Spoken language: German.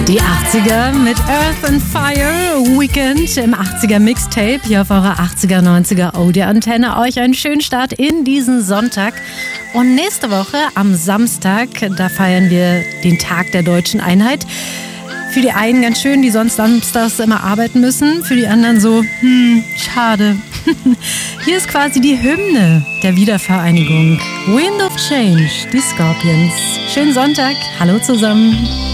Die 80er mit Earth and Fire Weekend im 80er Mixtape hier auf eurer 80er, 90er Audio-Antenne. Euch einen schönen Start in diesen Sonntag. Und nächste Woche am Samstag, da feiern wir den Tag der Deutschen Einheit. Für die einen ganz schön, die sonst samstags immer arbeiten müssen. Für die anderen so, schade. Hier ist quasi die Hymne der Wiedervereinigung. Wind of Change, die Scorpions. Schönen Sonntag, hallo zusammen.